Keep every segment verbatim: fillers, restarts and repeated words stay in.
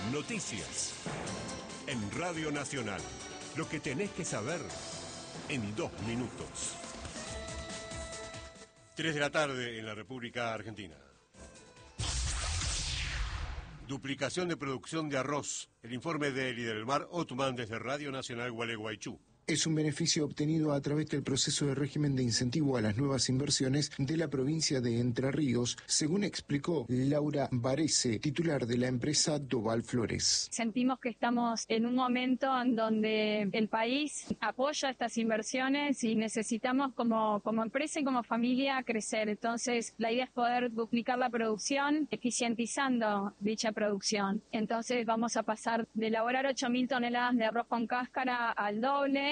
Noticias. En Radio Nacional. Lo que tenés que saber en dos minutos. Tres de la tarde en la República Argentina. Duplicación de producción de arroz. El informe de Eli del Mar Otman desde Radio Nacional Gualeguaychú. Es un beneficio obtenido a través del proceso de régimen de incentivo a las nuevas inversiones de la provincia de Entre Ríos, según explicó Laura Varese, titular de la empresa Doval Flores. Sentimos que estamos en un momento en donde el país apoya estas inversiones y necesitamos como, como empresa y como familia crecer. Entonces, la idea es poder duplicar la producción, eficientizando dicha producción. Entonces, vamos a pasar de elaborar ocho mil toneladas de arroz con cáscara al doble.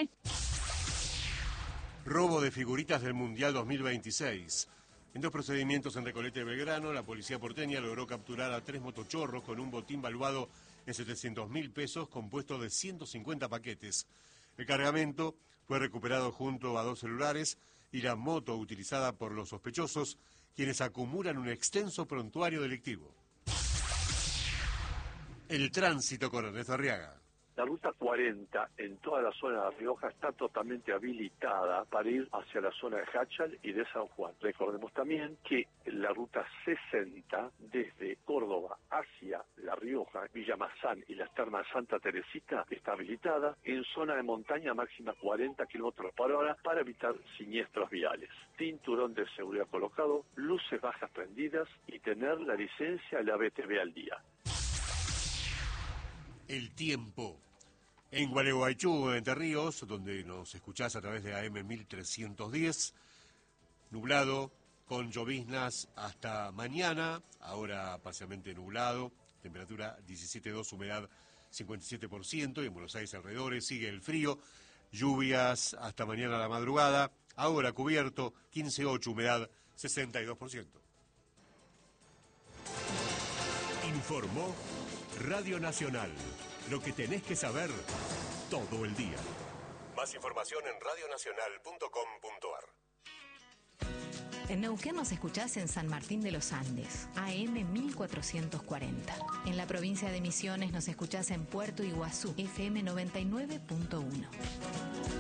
Robo de figuritas del Mundial dos mil veintiséis. En dos procedimientos en Recoleta y Belgrano, la policía porteña logró capturar a tres motochorros con un botín valuado en setecientos mil pesos, compuesto de ciento cincuenta paquetes. El cargamento fue recuperado junto a dos celulares y la moto utilizada por los sospechosos, quienes acumulan un extenso prontuario delictivo. El tránsito con Ernesto Arriaga. La ruta cuarenta en toda la zona de La Rioja está totalmente habilitada para ir hacia la zona de Hachal y de San Juan. Recordemos también que la ruta sesenta desde Córdoba hacia La Rioja, Villa Mazán y las termas Santa Teresita está habilitada en zona de montaña máxima cuarenta kilómetros por hora para evitar siniestros viales. Cinturón de seguridad colocado, luces bajas prendidas y tener la licencia de la B T V al día. El tiempo. En Gualeguaychú, Entre Ríos, donde nos escuchás a través de A M mil trescientos diez, nublado, con lloviznas hasta mañana, ahora parcialmente nublado, temperatura diecisiete coma dos, humedad cincuenta y siete por ciento, y en Buenos Aires alrededores sigue el frío, lluvias hasta mañana a la madrugada, ahora cubierto, quince coma ocho, humedad sesenta y dos por ciento. Informó Radio Nacional. Lo que tenés que saber todo el día. Más información en radio nacional punto com punto ar. En Neuquén nos escuchás en San Martín de los Andes, A M mil cuatrocientos cuarenta. En la provincia de Misiones nos escuchás en Puerto Iguazú, F M noventa y nueve punto uno.